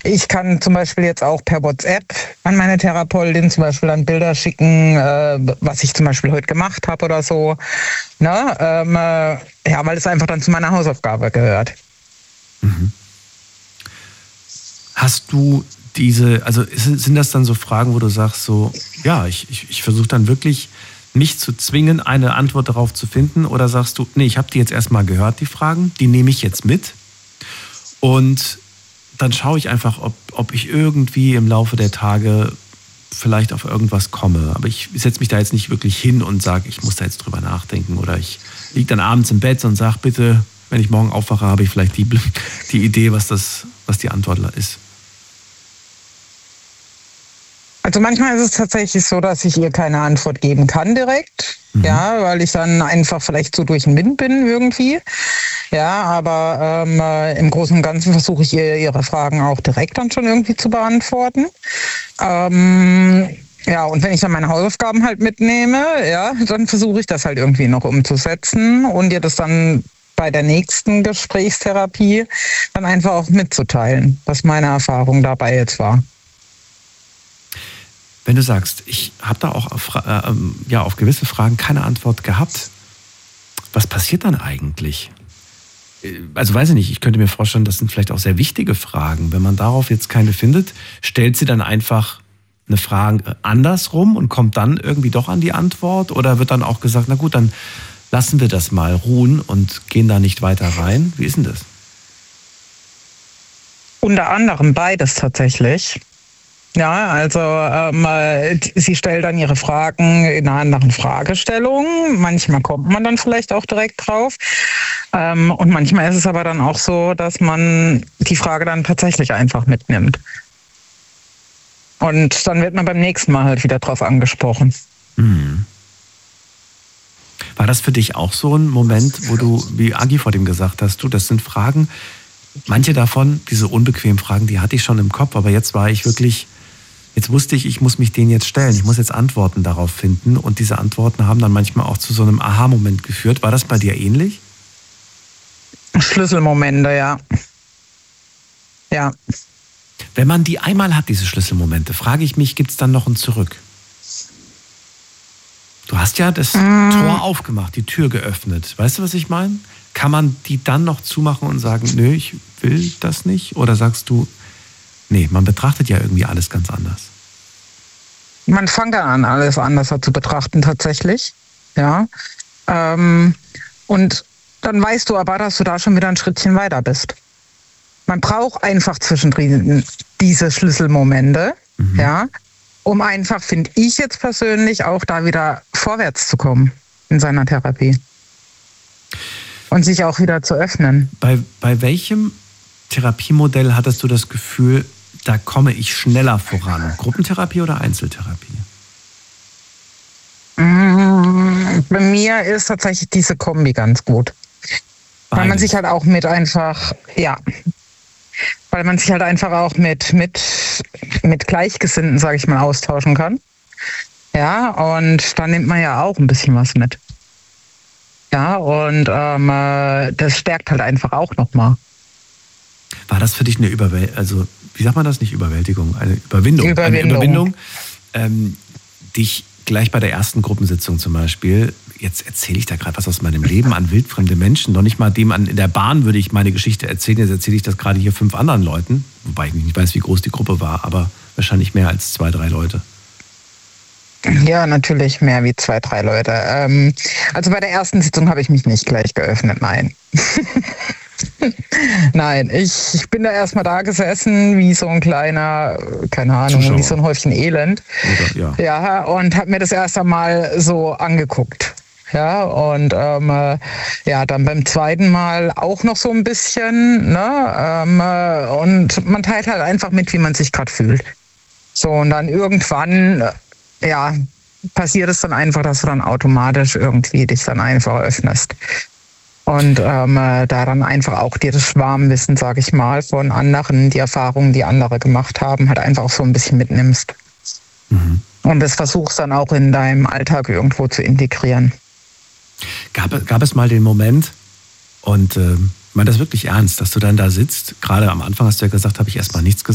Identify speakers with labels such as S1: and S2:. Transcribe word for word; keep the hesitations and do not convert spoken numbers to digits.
S1: ich kann zum Beispiel jetzt auch per WhatsApp an meine Therapeutin zum Beispiel dann Bilder schicken, äh, was ich zum Beispiel heute gemacht habe oder so. Ne? Ähm, äh, ja, weil es einfach dann zu meiner Hausaufgabe gehört.
S2: Mhm. Hast du diese, also sind das dann so Fragen, wo du sagst so, ja, ich, ich, ich versuche dann wirklich, mich zu zwingen, eine Antwort darauf zu finden, oder sagst du, nee, ich habe die jetzt erstmal gehört, die Fragen, die nehme ich jetzt mit und dann schaue ich einfach, ob, ob ich irgendwie im Laufe der Tage vielleicht auf irgendwas komme. Aber ich setze mich da jetzt nicht wirklich hin und sage, ich muss da jetzt drüber nachdenken, oder ich liege dann abends im Bett und sage, bitte, wenn ich morgen aufwache, habe ich vielleicht die, die Idee, was, das, was die Antwort ist.
S1: Also manchmal ist es tatsächlich so, dass ich ihr keine Antwort geben kann direkt, mhm. ja, weil ich dann einfach vielleicht so durch den Wind bin irgendwie. Ja, aber ähm, äh, im Großen und Ganzen versuche ich ihr ihre Fragen auch direkt dann schon irgendwie zu beantworten. Ähm, ja, und wenn ich dann meine Hausaufgaben halt mitnehme, ja, dann versuche ich das halt irgendwie noch umzusetzen und ihr das dann bei der nächsten Gesprächstherapie dann einfach auch mitzuteilen, was meine Erfahrung dabei jetzt war.
S2: Wenn du sagst, ich habe da auch auf, äh, ja, auf gewisse Fragen keine Antwort gehabt, was passiert dann eigentlich? Also weiß ich nicht, ich könnte mir vorstellen, das sind vielleicht auch sehr wichtige Fragen. Wenn man darauf jetzt keine findet, stellt sie dann einfach eine Frage andersrum und kommt dann irgendwie doch an die Antwort? Oder wird dann auch gesagt, na gut, dann lassen wir das mal ruhen und gehen da nicht weiter rein? Wie ist denn das?
S1: Unter anderem beides tatsächlich. Ja, also ähm, sie stellt dann ihre Fragen in einer anderen Fragestellung. Manchmal kommt man dann vielleicht auch direkt drauf. Ähm, und manchmal ist es aber dann auch so, dass man die Frage dann tatsächlich einfach mitnimmt. Und dann wird man beim nächsten Mal halt wieder drauf angesprochen.
S2: Mhm. War das für dich auch so ein Moment, wo du, wie Agi vor dem gesagt hast, du, das sind Fragen, manche davon, diese unbequemen Fragen, die hatte ich schon im Kopf, aber jetzt war ich wirklich... Jetzt wusste ich, ich muss mich denen jetzt stellen. Ich muss jetzt Antworten darauf finden. Und diese Antworten haben dann manchmal auch zu so einem Aha-Moment geführt. War das bei dir ähnlich?
S1: Schlüsselmomente, ja. Ja.
S2: Wenn man die einmal hat, diese Schlüsselmomente, frage ich mich, gibt es dann noch ein Zurück? Du hast ja das mm. Tor aufgemacht, die Tür geöffnet. Weißt du, was ich meine? Kann man die dann noch zumachen und sagen, nö, ich will das nicht? Oder sagst du, nee, man betrachtet ja irgendwie alles ganz anders.
S1: Man fängt dann an, alles anders zu betrachten tatsächlich. Ja. Ähm, und dann weißt du aber, dass du da schon wieder ein Schrittchen weiter bist. Man braucht einfach zwischendrin diese Schlüsselmomente, mhm. ja, um einfach, finde ich jetzt persönlich, auch da wieder vorwärts zu kommen in seiner Therapie. Und sich auch wieder zu öffnen.
S2: Bei, bei welchem Therapiemodell hattest du das Gefühl, da komme ich schneller voran? Gruppentherapie oder Einzeltherapie?
S1: Bei mir ist tatsächlich diese Kombi ganz gut. Beides. Weil man sich halt auch mit einfach, ja, weil man sich halt einfach auch mit, mit, mit Gleichgesinnten, sage ich mal, austauschen kann. Ja, und da nimmt man ja auch ein bisschen was mit. Ja, und ähm, das stärkt halt einfach auch nochmal.
S2: War das für dich eine Überwältigung, also wie sagt man das, nicht Überwältigung, eine Überwindung,
S1: Überwindung.
S2: eine Überwindung, ähm, dich gleich bei der ersten Gruppensitzung zum Beispiel, jetzt erzähle ich da gerade was aus meinem Leben an wildfremde Menschen, noch nicht mal dem an, in der Bahn würde ich meine Geschichte erzählen, jetzt erzähle ich das gerade hier fünf anderen Leuten, wobei ich nicht weiß, wie groß die Gruppe war, aber wahrscheinlich mehr als zwei, drei Leute.
S1: Ja, natürlich mehr wie zwei, drei Leute. Ähm, also bei der ersten Sitzung habe ich mich nicht gleich geöffnet, nein. Nein, ich, ich bin da erstmal da gesessen, wie so ein kleiner, keine Ahnung, Zuschauer. Wie so ein Häufchen Elend. Oder, ja. ja, und habe mir das erst einmal so angeguckt. Ja, und ähm, ja, dann beim zweiten Mal auch noch so ein bisschen, ne? Ähm, und man teilt halt einfach mit, wie man sich gerade fühlt. So, und dann irgendwann, ja, passiert es dann einfach, dass du dann automatisch irgendwie dich dann einfach öffnest. Und ähm, da dann einfach auch dir das Schwarmwissen, sag ich mal, von anderen, die Erfahrungen, die andere gemacht haben, halt einfach so ein bisschen mitnimmst. Mhm. Und das versuchst dann auch in deinem Alltag irgendwo zu integrieren.
S2: Gab, gab es mal den Moment, und äh, ich meine das wirklich ernst, dass du dann da sitzt, gerade am Anfang hast du ja gesagt, habe ich erstmal nichts gesagt,